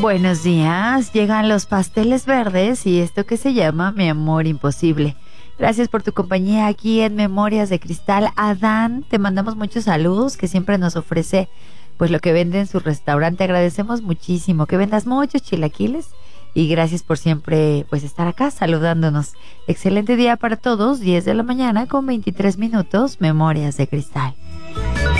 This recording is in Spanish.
Buenos días, llegan los pasteles verdes y esto que se llama Mi Amor Imposible. Gracias por tu compañía aquí en Memorias de Cristal. Adán, te mandamos muchos saludos, que siempre nos ofrece pues lo que vende en su restaurante. Agradecemos muchísimo que vendas muchos chilaquiles y gracias por siempre pues estar acá saludándonos. Excelente día para todos, 10 de la mañana con 23 minutos, Memorias de Cristal.